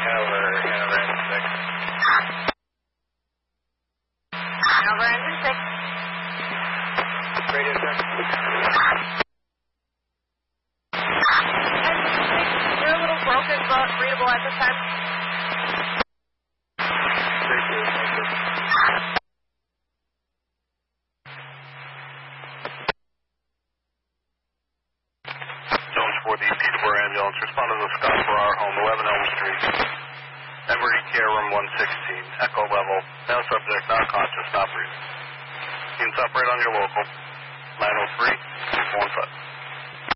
Hanover engine 6. Hanover engine 6. Radio check. You're a little broken, but readable at this time. Zones for the Peterborough ambulance. Respond to the Scott Farrar home, 11 Elm Street. Emory Care Room 116. Echo level. Now subject, not conscious, not breathing. You can operate on your local. 903-615.